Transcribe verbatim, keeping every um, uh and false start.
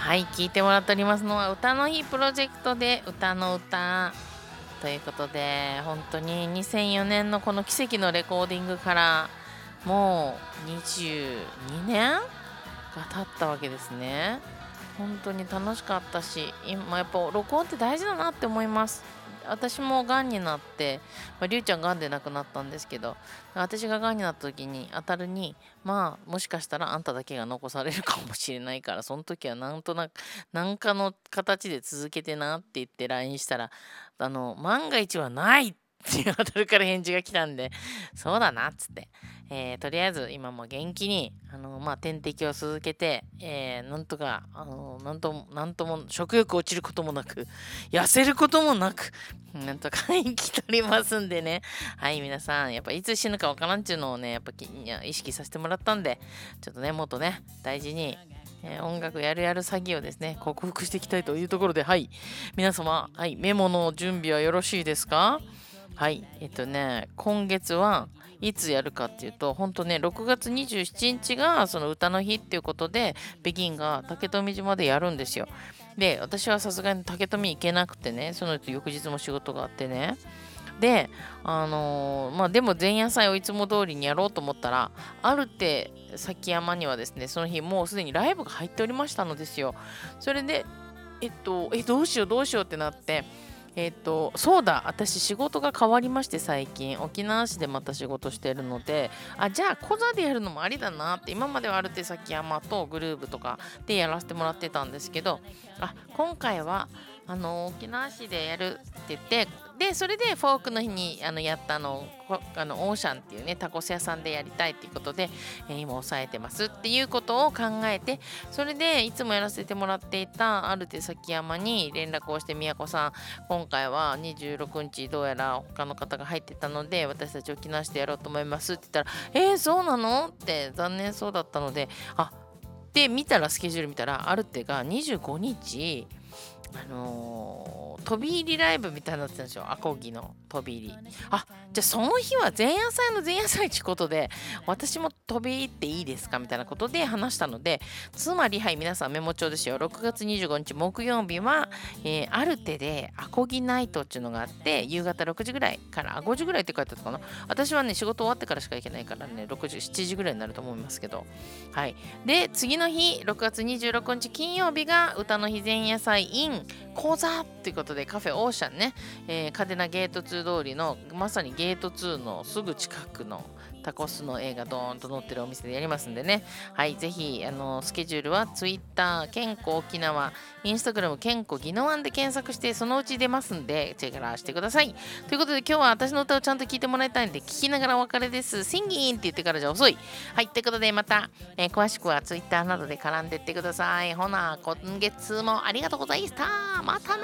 はい、聞いてもらっておりますのは歌の日プロジェクトで歌の歌ということで、本当ににせんよねんのこの奇跡のレコーディングからもうにじゅうにねんが経ったわけですね。本当に楽しかったし、今やっぱ録音って大事だなって思います。私もがんになって、まあ、りゅうちゃんがんで亡くなったんですけど、私ががんになった時に当たるに、まあもしかしたらあんただけが残されるかもしれないから、その時はなんとなく何かの形で続けてなって言って ライン したら、あの万が一はないって当たるから返事が来たんで、そうだなっつって、えーとりあえず今も元気にあの、まあ、点滴を続けて、えーなんとかあのなんともなんとも食欲落ちることもなく痩せることもなく、なんとか生きとりますんでね。はい、皆さんやっぱいつ死ぬかわからんっていうのをね、やっぱきいや意識させてもらったんで、ちょっとねもっとね大事に、えー音楽やるやる詐欺をですね克服していきたいというところで、はい、皆様、はい、メモの準備はよろしいですか？はい、えっとね、今月はいつやるかっていうと、本当ね、ろくがつにじゅうしちにちがその歌の日っていうことで、北京が竹富島でやるんですよ。で、私はさすがに竹富行けなくてね、その翌日も仕事があってね。で、あのーまあ、でも前夜祭をいつも通りにやろうと思ったら、ある手崎山にはですね、その日もうすでにライブが入っておりましたのですよ。それで、えっと、え、どうしようどうしようってなって、えっと、そうだ、私仕事が変わりまして最近、沖縄市でまた仕事してるので、あ、じゃあ、コザでやるのもありだなって、今まではある手崎山とグルーブとかでやらせてもらってたんですけど、あ、今回は、あの、沖縄市でやるって言って、で、それでフォークの日にあのやったあの、こあのオーシャンっていうね、タコス屋さんでやりたいっていうことで、えー今抑えてますっていうことを考えて、それでいつもやらせてもらっていたある手崎山に連絡をして、宮子さん、今回はにじゅうろくにちどうやら他の方が入ってたので、私たち沖縄市でやろうと思いますって言ったら、えー、そうなのって残念そうだったので、あ、で、見たらスケジュール見たら、アルテがにじゅうごにち、あのー飛び入りライブみたいになってたんですよ。アコギの飛び入り。あ、じゃあその日は前夜祭の前夜祭ってことで、私も飛び入っていいですかみたいなことで話したので、つまり、はい、皆さんメモ帳ですよ。ろくがつにじゅうごにち木曜日は、えー、アルテでアコギナイトっていうのがあって、夕方ろくじぐらいから、あ、ごじぐらいって書いてあったかな。私はね、仕事終わってからしか行けないからね、ろくじ、しちじぐらいになると思いますけど。はい。で、次の日、ろくがつにじゅうろくにち金曜日が歌の日前夜祭 in 講座ということで、カフェオーシャンね、えー、嘉手納ゲートツー通りのまさにゲートツーのすぐ近くのタコスの絵がドーンと載ってるお店でやりますんでね。はい、ぜひ、あの、スケジュールは Twitter、健康沖縄、Instagram、健康宜野湾で検索して、そのうち出ますんで、チェックしてください。ということで、今日は私の歌をちゃんと聞いてもらいたいんで、聞きながらお別れです。シンギーンって言ってからじゃ遅い。はい、ということで、また、えー詳しくは Twitter などで絡んでってください。ほな、今月もありがとうございました。またな